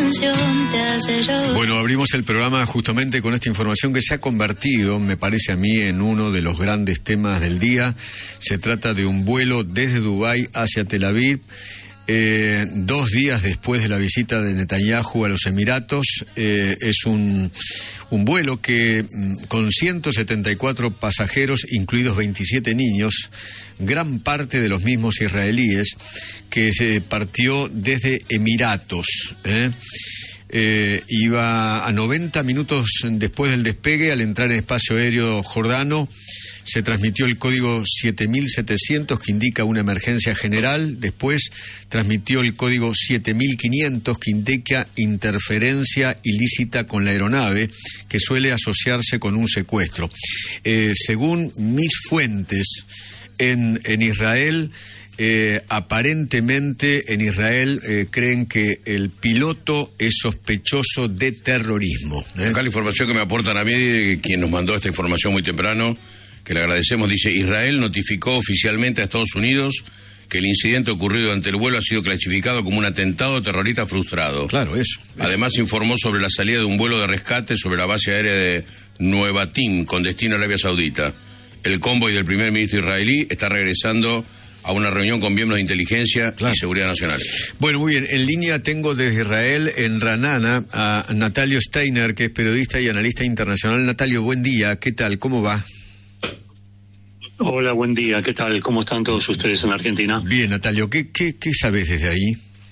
canción te hace llorar. Bueno, abrimos el programa justamente con esta información que se ha convertido, me parece a mí, en uno de los grandes temas del día. Se trata de un vuelo desde Dubái hacia Tel Aviv. 2 días después de la visita de Netanyahu a los Emiratos, es un vuelo que con 174 pasajeros, incluidos 27 niños, gran parte de los mismos israelíes, que se partió desde Emiratos. Iba a 90 minutos después del despegue. Al entrar en espacio aéreo jordano, se transmitió el código 7700, que indica una emergencia general. Después transmitió el código 7500, que indica interferencia ilícita con la aeronave, que suele asociarse con un secuestro. Según mis fuentes en Israel, aparentemente en Israel creen que el piloto es sospechoso de terrorismo. Acá la información que me aportan a mí, quien nos mandó esta información muy temprano, que le agradecemos, dice: Israel notificó oficialmente a Estados Unidos que el incidente ocurrido ante el vuelo ha sido clasificado como un atentado terrorista frustrado. Claro, eso. Además informó sobre la salida de un vuelo de rescate sobre la base aérea de Nevatim con destino a Arabia Saudita. El convoy del primer ministro israelí está regresando a una reunión con miembros de inteligencia y seguridad nacional. Bueno, muy bien. En línea tengo desde Israel, en Ranana, a Natalio Steiner, que es periodista y analista internacional. Natalio, buen día. ¿Qué tal? ¿Cómo va? Hola, buen día. ¿Qué tal? ¿Cómo están todos ustedes en Argentina? Bien, Natalio. ¿Qué sabes desde ahí?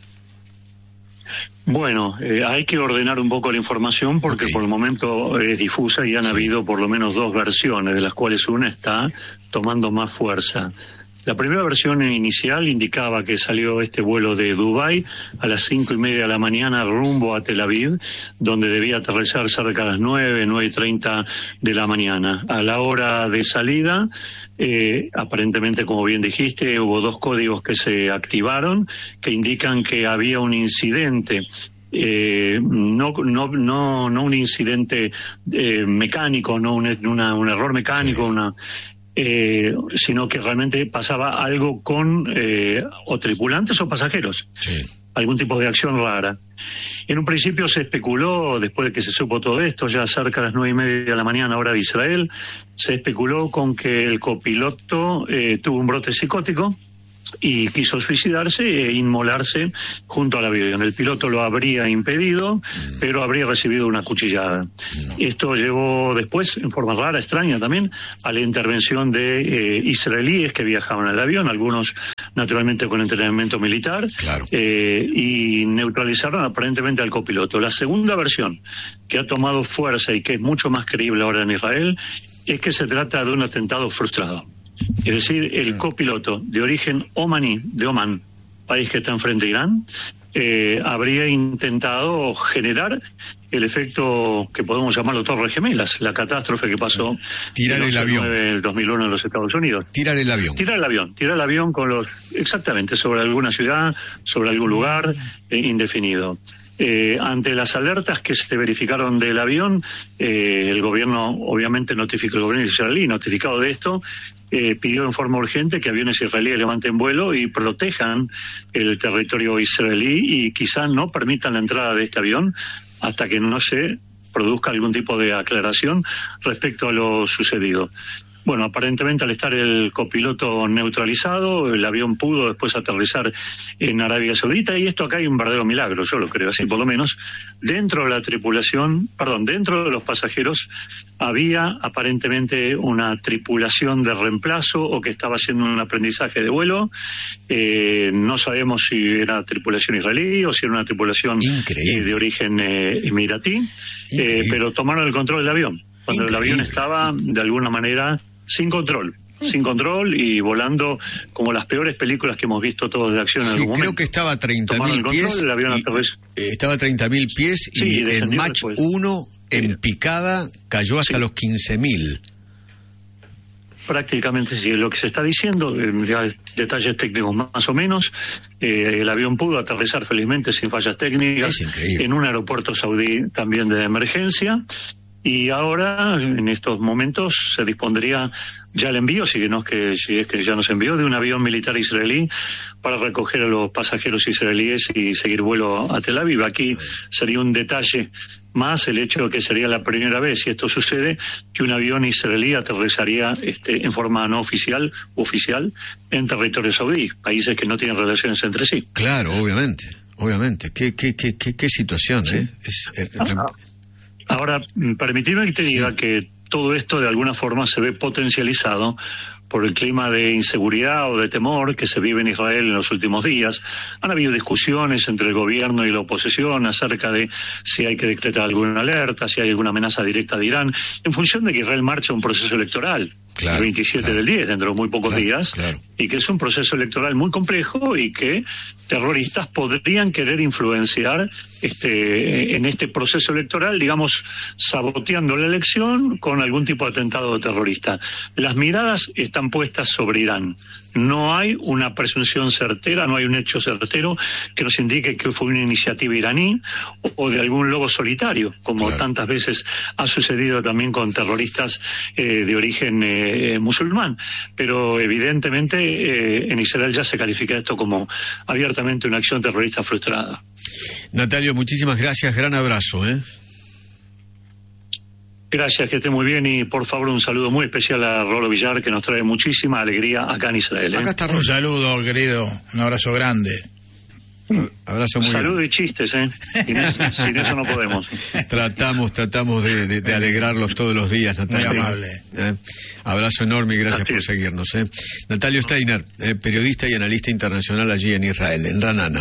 Bueno, hay que ordenar un poco la información porque por el momento es difusa y han habido por lo menos 2 versiones, de las cuales una está tomando más fuerza. La primera versión inicial indicaba que salió este vuelo de Dubái a las 5:30 de la mañana rumbo a Tel Aviv, donde debía aterrizar cerca de las 9:30 de la mañana. A la hora de salida, aparentemente, como bien dijiste, hubo 2 códigos que se activaron que indican que había un incidente. No un incidente mecánico, no un error mecánico, sino que realmente pasaba algo con o tripulantes o pasajeros, algún tipo de acción rara. En un principio se especuló, después de que se supo todo esto, ya cerca de las 9:30 de la mañana, hora de Israel, se especuló con que el copiloto tuvo un brote psicótico y quiso suicidarse e inmolarse junto al avión. El piloto lo habría impedido, pero habría recibido una cuchillada. Esto llevó después, en forma rara, extraña también, a la intervención de israelíes que viajaban al avión, algunos naturalmente con entrenamiento militar, y neutralizaron aparentemente al copiloto. La segunda versión, que ha tomado fuerza y que es mucho más creíble ahora en Israel, es que se trata de un atentado frustrado. Es decir, el copiloto de origen omaní, de Omán, país que está enfrente de Irán, habría intentado generar el efecto que podemos llamarlo Torres Gemelas, la catástrofe que pasó tirar el avión en el 2001 en los Estados Unidos. Tirar el avión exactamente, sobre alguna ciudad, sobre algún lugar indefinido. Ante las alertas que se verificaron del avión, el gobierno obviamente el gobierno israelí, notificado de esto, pidió en forma urgente que aviones israelíes levanten vuelo y protejan el territorio israelí y quizá no permitan la entrada de este avión hasta que no se produzca algún tipo de aclaración respecto a lo sucedido. Bueno, aparentemente al estar el copiloto neutralizado, el avión pudo después aterrizar en Arabia Saudita, y esto acá hay un verdadero milagro, yo lo creo así por lo menos. Dentro de la tripulación, dentro de los pasajeros, había aparentemente una tripulación de reemplazo o que estaba haciendo un aprendizaje de vuelo. No sabemos si era tripulación israelí o si era una tripulación de origen emiratí, pero tomaron el control del avión cuando el avión estaba de alguna manera sin control y volando como las peores películas que hemos visto todos de acción en algún momento. Creo que estaba a 30.000 pies. Estaba a 30.000 pies y en Mach 1, en picada, cayó hasta los 15.000. Prácticamente sí, lo que se está diciendo, ya detalles técnicos más o menos. El avión pudo aterrizar felizmente sin fallas técnicas en un aeropuerto saudí también de emergencia. Y ahora, en estos momentos, se dispondría ya el envío, si es que ya nos envió, de un avión militar israelí para recoger a los pasajeros israelíes y seguir vuelo a Tel Aviv. Aquí sería un detalle más el hecho de que sería la primera vez, si esto sucede, que un avión israelí aterrizaría en forma no oficial u oficial en territorio saudí, países que no tienen relaciones entre sí. Claro, obviamente. Qué situación, ¿eh? Ahora, permitidme que te diga que todo esto de alguna forma se ve potencializado por el clima de inseguridad o de temor que se vive en Israel en los últimos días. Han habido discusiones entre el gobierno y la oposición acerca de si hay que decretar alguna alerta, si hay alguna amenaza directa de Irán, en función de que Israel marcha un proceso electoral, el 27 del 10, dentro de muy pocos días, y que es un proceso electoral muy complejo y que terroristas podrían querer influenciar en este proceso electoral, digamos, saboteando la elección con algún tipo de atentado terrorista. Las miradas están puestas sobre Irán. No hay una presunción certera, no hay un hecho certero que nos indique que fue una iniciativa iraní o de algún lobo solitario, como tantas veces ha sucedido también con terroristas de origen musulmán. Pero evidentemente en Israel ya se califica esto como abiertamente una acción terrorista frustrada. Natalio, muchísimas gracias, gran abrazo. Gracias, que esté muy bien, y por favor un saludo muy especial a Rolo Villar, que nos trae muchísima alegría acá en Israel. Acá está un saludo, querido, un abrazo grande. Abrazo muy Salud y chistes, sin eso no podemos. Tratamos de alegrarlos todos los días, Natalio. Muy amable. Abrazo enorme y gracias por seguirnos. Natalio Steiner, periodista y analista internacional allí en Israel, en Ranana.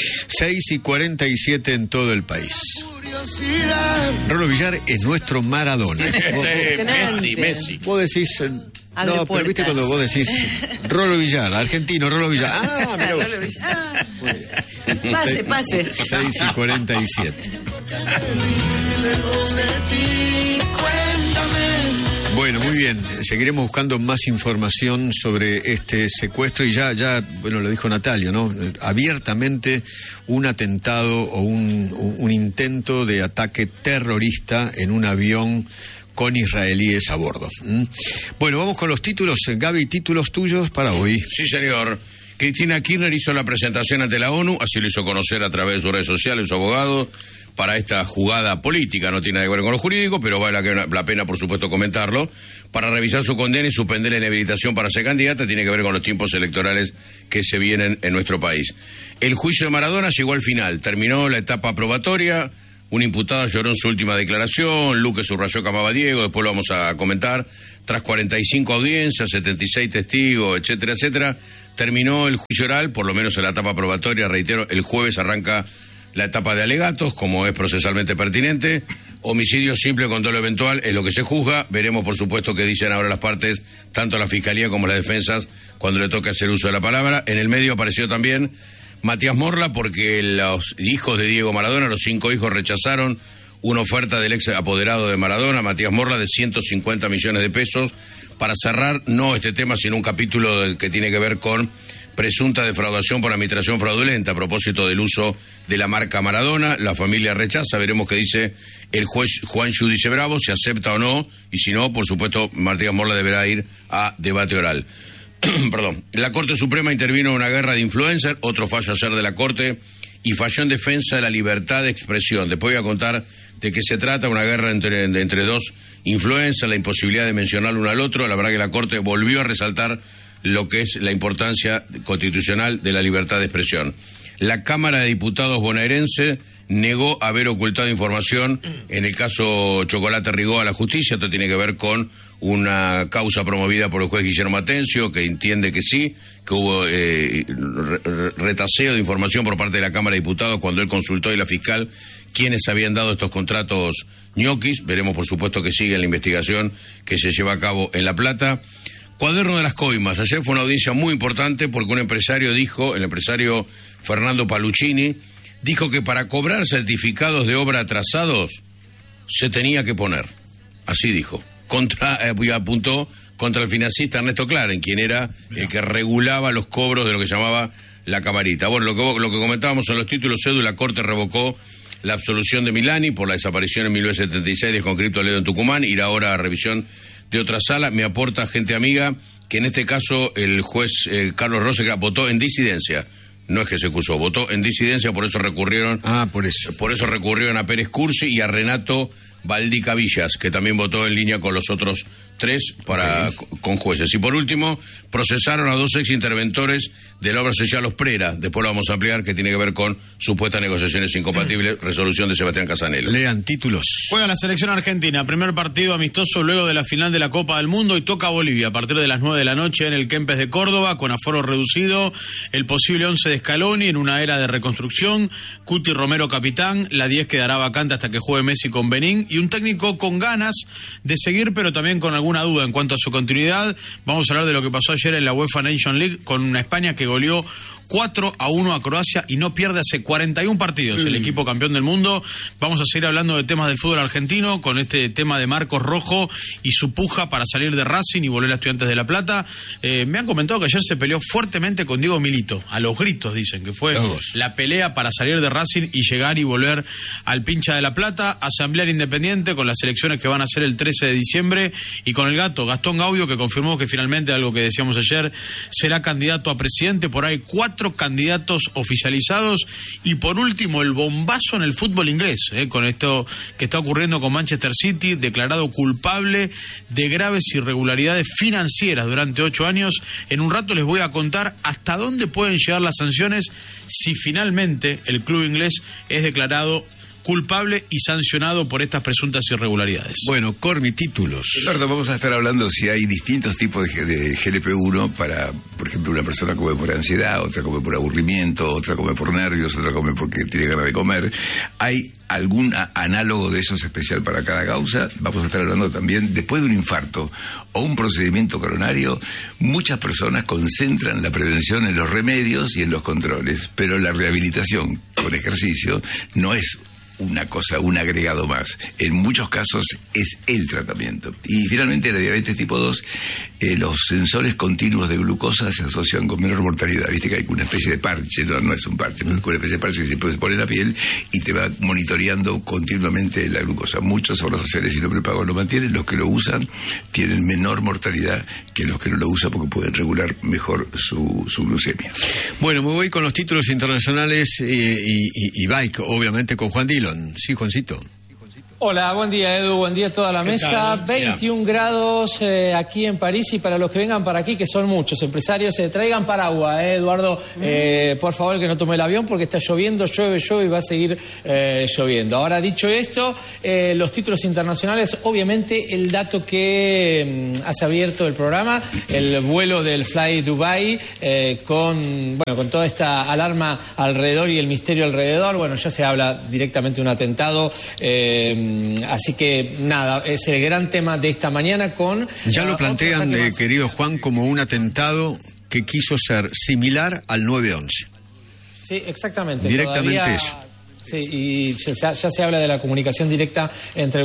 6:47 en todo el país. Rolo Villar es nuestro Maradona. Messi. Vos decís... No, pero viste cuando vos decís Rolo Villar, argentino, Rolo Villar. Mira vos. Rolo Villar. Pase. 6:47. Bueno, muy bien. Seguiremos buscando más información sobre este secuestro y ya, bueno, lo dijo Natalia, ¿no? Abiertamente un atentado o un intento de ataque terrorista en un avión con israelíes a bordo. Bueno, vamos con los títulos. Gaby, títulos tuyos para hoy. Sí, señor. Cristina Kirchner hizo la presentación ante la ONU, así lo hizo conocer a través de sus redes sociales, su abogado, para esta jugada política. No tiene nada que ver con lo jurídico, pero vale la pena, por supuesto, comentarlo. Para revisar su condena y suspender la inhabilitación para ser candidata, tiene que ver con los tiempos electorales que se vienen en nuestro país. El juicio de Maradona llegó al final, terminó la etapa probatoria. Un imputado lloró en su última declaración, Luque subrayó que amaba a Diego, después lo vamos a comentar. Tras 45 audiencias, 76 testigos, etcétera, etcétera, terminó el juicio oral, por lo menos en la etapa probatoria. Reitero, el jueves arranca la etapa de alegatos, como es procesalmente pertinente. Homicidio simple con dolo eventual es lo que se juzga. Veremos, por supuesto, qué dicen ahora las partes, tanto la Fiscalía como las defensas, cuando le toque hacer uso de la palabra. En el medio apareció también Matías Morla, porque los hijos de Diego Maradona, los 5 hijos, rechazaron una oferta del ex apoderado de Maradona, Matías Morla, de 150 millones de pesos, para cerrar no este tema, sino un capítulo que tiene que ver con presunta defraudación por administración fraudulenta a propósito del uso de la marca Maradona. La familia rechaza, veremos qué dice el juez Juan Giudice Bravo, si acepta o no, y si no, por supuesto, Matías Morla deberá ir a debate oral. Perdón. La Corte Suprema intervino en una guerra de influencers, otro fallo ayer de la Corte, y falló en defensa de la libertad de expresión. Después voy a contar de qué se trata, una guerra entre dos influencers, la imposibilidad de mencionar uno al otro. La verdad que la Corte volvió a resaltar lo que es la importancia constitucional de la libertad de expresión. La Cámara de Diputados bonaerense negó haber ocultado información en el caso Chocolate Rigó a la justicia. Esto tiene que ver con una causa promovida por el juez Guillermo Atencio, que entiende que sí, que hubo retaseo de información por parte de la Cámara de Diputados cuando él consultó y la fiscal quienes habían dado estos contratos ñoquis. Veremos, por supuesto, que sigue la investigación que se lleva a cabo en La Plata. Cuaderno de las coimas. Ayer fue una audiencia muy importante porque un empresario dijo, el empresario Fernando Paluccini, dijo que para cobrar certificados de obra atrasados se tenía que poner, así dijo, apuntó contra el financista Ernesto Claren, quien era el que regulaba los cobros de lo que llamaba la camarita. Bueno, lo que comentábamos en los títulos, la Corte revocó la absolución de Milani por la desaparición en 1976 de Conscripto Ledo en Tucumán, irá ahora a revisión de otra sala. Me aporta gente amiga que en este caso el juez Carlos Roseca votó en disidencia. No es que se acusó, votó en disidencia, por eso recurrieron. Por eso recurrieron a Pérez Cursi y a Renato Valdica Villas, que también votó en línea con los otros 3 con jueces. Y por último, procesaron a 2 exinterventores de la obra social Los Prera. Después lo vamos a ampliar, que tiene que ver con supuestas negociaciones incompatibles, resolución de Sebastián Casanelo. Lean títulos. Juega la selección argentina, primer partido amistoso luego de la final de la Copa del Mundo, y toca a Bolivia a partir de las 9 de la noche en el Kempes de Córdoba, con aforo reducido, el posible 11 de Scaloni en una era de reconstrucción, Cuti Romero capitán, la 10 quedará vacante hasta que juegue Messi con Benín, y un técnico con ganas de seguir, pero también con alguna duda en cuanto a su continuidad. Vamos a hablar de lo que pasó ayer en la UEFA Nation League con una España que goleó 4-1 a Croacia y no pierde hace 41 partidos el equipo campeón del mundo. Vamos a seguir hablando de temas del fútbol argentino con este tema de Marcos Rojo y su puja para salir de Racing y volver a Estudiantes de La Plata. Me han comentado que ayer se peleó fuertemente con Diego Milito, a los gritos dicen que fue la pelea para salir de Racing y llegar y volver al Pincha de La Plata. Asamblear Independiente con las elecciones que van a ser el 13 de diciembre y con el gato Gastón Gaudio, que confirmó que finalmente, algo que decíamos ayer, será candidato a presidente. Por ahí 4 candidatos oficializados. Y por último, el bombazo en el fútbol inglés, con esto que está ocurriendo con Manchester City, declarado culpable de graves irregularidades financieras durante 8 años. En un rato les voy a contar hasta dónde pueden llegar las sanciones si finalmente el club inglés es declarado culpable y sancionado por estas presuntas irregularidades. Bueno, Cormi, títulos. Eduardo, vamos a estar hablando si hay distintos tipos de GLP-1 para, por ejemplo, una persona come por ansiedad, otra come por aburrimiento, otra come por nervios, otra come porque tiene ganas de comer. ¿Hay algún análogo de esos especial para cada causa? Vamos a estar hablando también, después de un infarto o un procedimiento coronario, muchas personas concentran la prevención en los remedios y en los controles, pero la rehabilitación con ejercicio no es una cosa, un agregado más. En muchos casos es el tratamiento. Y finalmente, la diabetes tipo 2, los sensores continuos de glucosa se asocian con menor mortalidad. Viste que hay una especie de parche, no es un parche, es una especie de parche que se puede poner en la piel y te va monitoreando continuamente la glucosa. Muchos obras sociales y no prepagos lo mantienen. Los que lo usan tienen menor mortalidad que los que no lo usan, porque pueden regular mejor su glucemia. Bueno, me voy con los títulos internacionales y bike, obviamente, con Juan Dillon. Sí, Juancito. Hola, buen día Edu, buen día a toda la mesa. 21 grados aquí en París, y para los que vengan para aquí, que son muchos empresarios, traigan paraguas, Eduardo, por favor, que no tome el avión porque está lloviendo, llueve y va a seguir lloviendo. Ahora, dicho esto, los títulos internacionales, obviamente el dato que has abierto el programa, el vuelo del Fly Dubai, con toda esta alarma alrededor y el misterio alrededor. Bueno, ya se habla directamente de un atentado, así que nada, es el gran tema de esta mañana con... Ya lo plantean, querido Juan, como un atentado que quiso ser similar al 9/11. Sí, exactamente. Directamente eso. Sí, y ya se habla de la comunicación directa entre